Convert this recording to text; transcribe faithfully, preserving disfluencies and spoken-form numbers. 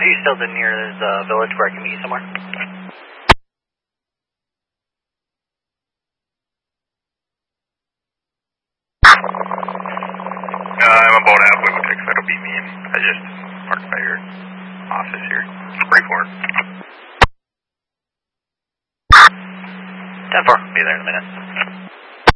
Are you still near the village where I can meet you somewhere? Uh, I'm about halfway with X, that'll be me. I just parked by your office here. forty-four. ten four, be there in a minute.